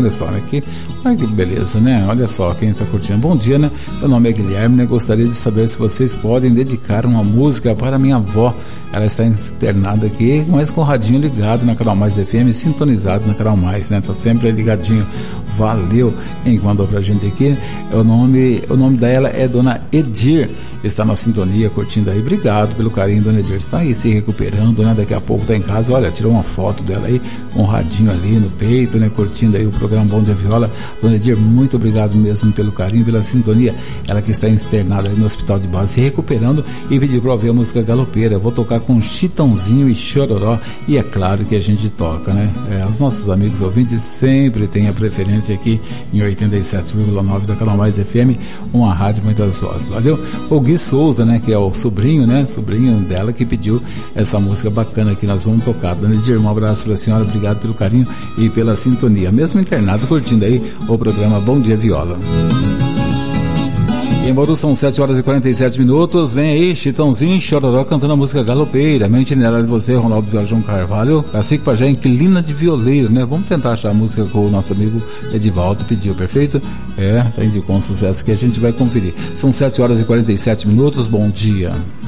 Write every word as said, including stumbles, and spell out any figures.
Olha só, né? Que, olha que beleza, né? Olha só quem está curtindo. Bom dia, né? Meu nome é Guilherme, né? Gostaria de saber se vocês podem dedicar uma música para minha avó. Ela está internada aqui, mas com o radinho ligado na Canal Mais F M, sintonizado na Canal Mais, né? Tá sempre ligadinho. Valeu. Quem mandou pra gente aqui, o nome, o nome dela é Dona Edir. Está na sintonia, curtindo aí. Obrigado pelo carinho, Dona Edir. Está aí se recuperando, né? Daqui a pouco tá em casa. Olha, tirou uma foto dela aí, com o radinho ali no peito, né? Curtindo aí o programa Bom Dia Viola. Dona Edir, muito obrigado mesmo pelo carinho, pela sintonia. Ela que está internada aí no Hospital de Base, se recuperando, e pediu pra ouvir a música galopeira. Eu vou tocar com Chitãozinho e Chororó, e é claro que a gente toca, né? É, os nossos amigos ouvintes sempre têm a preferência aqui em oitenta e sete vírgula nove da Canal Mais F M, uma rádio muitas vozes. Valeu? O Gui Souza, né, que é o sobrinho, né, sobrinho dela, que pediu essa música bacana que nós vamos tocar. Dona Edir, um abraço para a senhora, obrigado pelo carinho e pela sintonia. Mesmo internado, curtindo aí o programa Bom Dia Viola. Em Bauru são sete horas e quarenta e sete minutos. Vem aí, Chitãozinho e Chororó cantando a música galopeira. Mente nela de você, Ronaldo Viola João Carvalho. Cacique Pajé, Inquilina de Violeiro, né? Vamos tentar achar a música que o nosso amigo Edivaldo pediu, perfeito? É, tá indicando um sucesso que a gente vai conferir. São sete horas e quarenta e sete minutos. Bom dia.